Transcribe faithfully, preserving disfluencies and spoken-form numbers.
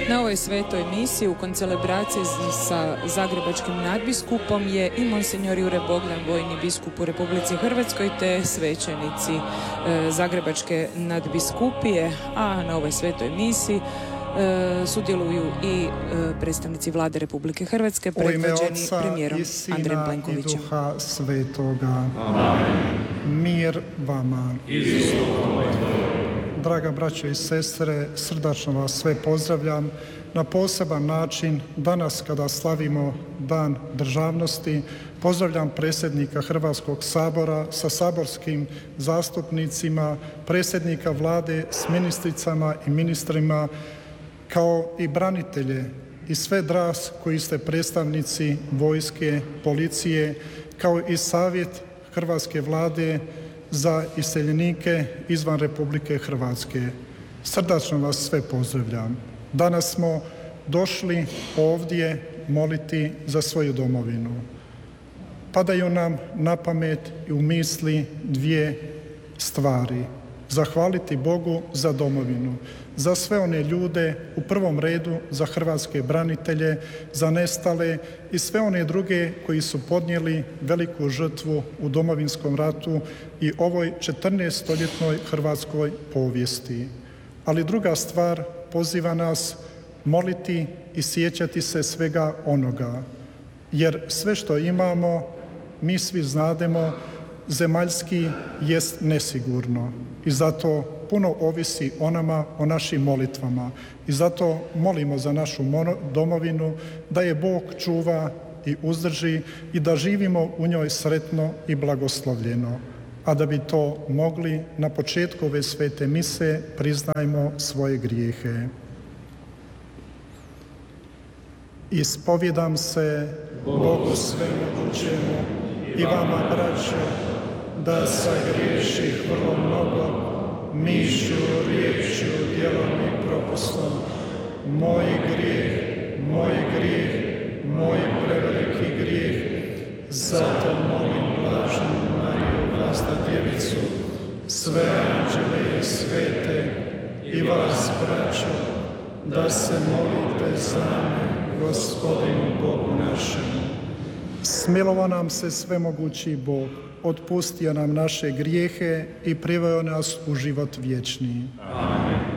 Na ovoj svetoj misiji u koncelebraciji sa zagrebačkim nadbiskupom je i monsinjor Jure Bogdan, vojni biskup u Republici Hrvatskoj, te svećenici e, zagrebačke nadbiskupije, a na ovoj svetoj misiji E, sudjeluju i e, predstavnici vlade Republike Hrvatske, predvođeni premijerom Andrejem Plenkovićem. U ime Oca i Duha Svetoga. Amen. Mir vama. Draga braćo i sestre, srdačno vas sve pozdravljam na poseban način danas kada slavimo Dan državnosti. Pozdravljam predsjednika Hrvatskog sabora sa saborskim zastupnicima, predsjednika vlade s ministricama i ministrima, kao i branitelje i sve vas koji ste predstavnici vojske, policije, kao i savjet Hrvatske vlade za iseljenike izvan Republike Hrvatske. Srdačno vas sve pozdravljam. Danas smo došli ovdje moliti za svoju domovinu. Padaju nam na pamet i u misli dvije stvari. Zahvaliti Bogu za domovinu, za sve one ljude, u prvom redu za hrvatske branitelje, za nestale i sve one druge koji su podnijeli veliku žrtvu u Domovinskom ratu i ovoj četrnaestoljetnoj hrvatskoj povijesti. Ali druga stvar poziva nas moliti i sjećati se svega onoga, jer sve što imamo, mi svi znademo, zemaljski jest nesigurno i zato puno ovisi o nama, o našim molitvama i zato molimo za našu domovinu da je Bog čuva i uzdrži i da živimo u njoj sretno i blagoslovljeno. A da bi to mogli, na početku ove svete mise priznajmo svoje grijehe. Ispovjedam se Bogu svemogućemu i vama, braćo, da sagriješih vrlo mnogo, mišlju, riječju, djelom i propustom. Moj grijeh, moj grijeh, moj preveliki grijeh. Zato molim blaženu Mariju, Vlasda Djevicu, sve anđele i svete i vas, braćo, da se molite za me, Gospodinu Bogu našemu. Smilovao nam se svemogući Bog, otpustio nam naše grijehe i priveo nas u život vječni. Amen.